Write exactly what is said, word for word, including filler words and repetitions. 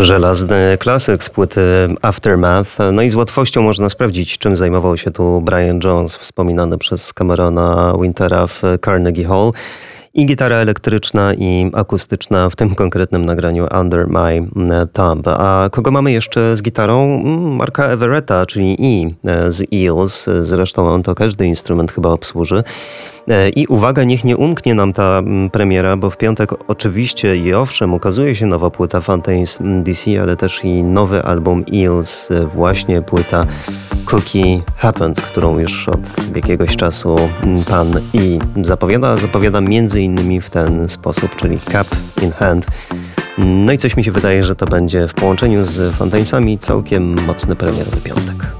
Żelazny klasyk z płyty Aftermath. No i z łatwością można sprawdzić, czym zajmował się tu Brian Jones, wspominany przez Camerona Wintera w Carnegie Hall. I gitara elektryczna, i akustyczna w tym konkretnym nagraniu Under My Thumb. A kogo mamy jeszcze z gitarą? Marka Everetta, czyli I z Eels. Zresztą on to każdy instrument chyba obsłuży. I uwaga, niech nie umknie nam ta premiera, bo w piątek oczywiście i owszem ukazuje się nowa płyta Fontaines D C, ale też i nowy album Eels, właśnie płyta Cookie Happened, którą już od jakiegoś czasu pan I zapowiada. Zapowiada między innymi w ten sposób, czyli Cup in Hand. No i coś mi się wydaje, że to będzie w połączeniu z Fontainesami całkiem mocny premierowy piątek.